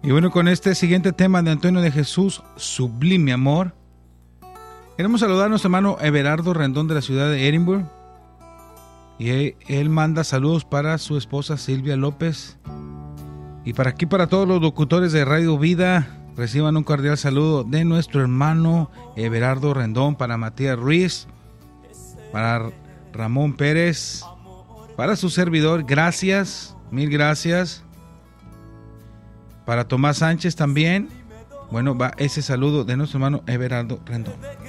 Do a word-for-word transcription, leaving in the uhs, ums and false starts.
Y bueno, con este siguiente tema de Antonio de Jesús, Sublime Amor, queremos saludar a nuestro hermano Everardo Rendón de la ciudad de Edinburgh. Y él, él manda saludos para su esposa Silvia López. Y para aquí, para todos los locutores de Radio Vida, reciban un cordial saludo de nuestro hermano Everardo Rendón, para Matías Ruiz, para Ramón Pérez, para su servidor, gracias, mil gracias. Para Tomás Sánchez también. Bueno, va ese saludo de nuestro hermano Everardo Rendón.